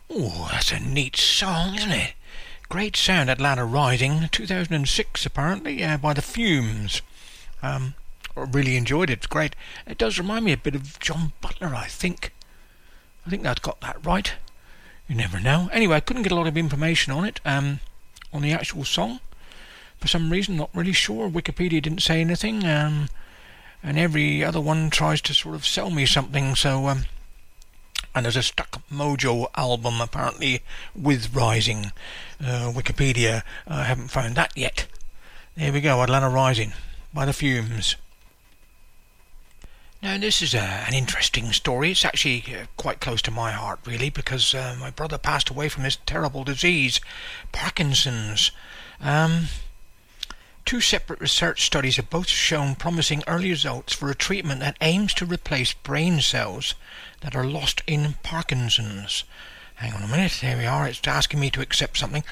Oh, that's a neat song, isn't it? Great sound, Atlanta Rising, 2006 apparently, by The Fumes. I really enjoyed it. It's great. It does remind me a bit of John Butler, I think. I think that's got that right. You never know. Anyway, I couldn't get a lot of information on it, on the actual song. For some reason, not really sure. Wikipedia didn't say anything, and every other one tries to sort of sell me something, so... and there's a Stuck Mojo album, apparently, with Rising. Wikipedia, I haven't found that yet. There we go, Atlanta Rising, by The Fumes. Now, this is an interesting story. It's actually quite close to my heart, really, because my brother passed away from this terrible disease, Parkinson's. Two separate research studies have both shown promising early results for a treatment that aims to replace brain cells that are lost in Parkinson's. Hang on a minute, there we are, it's asking me to accept something.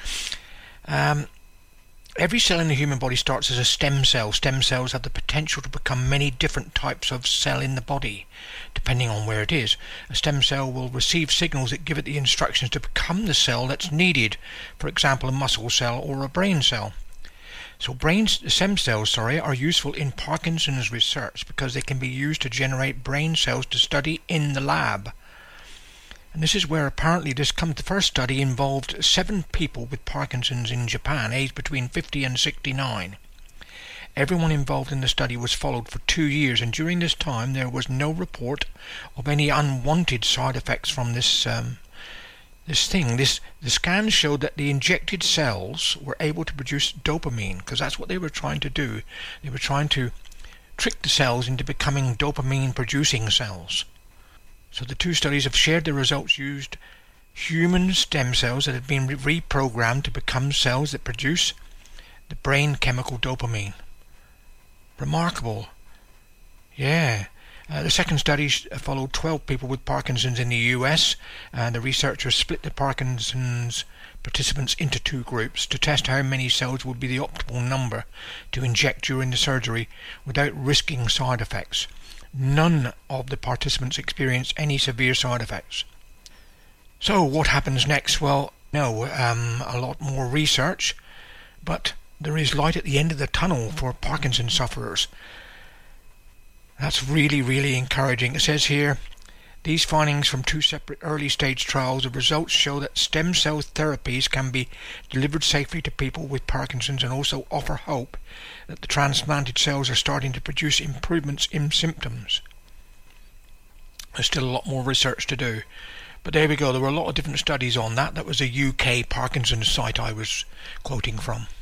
Every cell in the human body starts as a stem cell. Stem cells have the potential to become many different types of cell in the body, depending on where it is. A stem cell will receive signals that give it the instructions to become the cell that's needed, for example a muscle cell or a brain cell. So stem cells are useful in Parkinson's research because they can be used to generate brain cells to study in the lab. And this is where apparently the first study involved 7 people with Parkinson's in Japan, aged between 50 and 69. Everyone involved in the study was followed for 2 years, and during this time there was no report of any unwanted side effects from this thing. The scans showed that the injected cells were able to produce dopamine, because that's what they were trying to do. They were trying to trick the cells into becoming dopamine-producing cells. So the 2 studies have shared the results, used human stem cells that had been reprogrammed to become cells that produce the brain chemical dopamine. Remarkable. Yeah. The second study followed 12 people with Parkinson's in the US, and the researchers split the Parkinson's participants into 2 groups to test how many cells would be the optimal number to inject during the surgery without risking side effects. None of the participants experienced any severe side effects. So what happens next? Well, no, a lot more research, but there is light at the end of the tunnel for Parkinson's sufferers. That's really, really encouraging. It says here, these findings from 2 separate early-stage trials of results show that stem cell therapies can be delivered safely to people with Parkinson's and also offer hope that the transplanted cells are starting to produce improvements in symptoms. There's still a lot more research to do. But there we go, there were a lot of different studies on that. That was a UK Parkinson's site I was quoting from.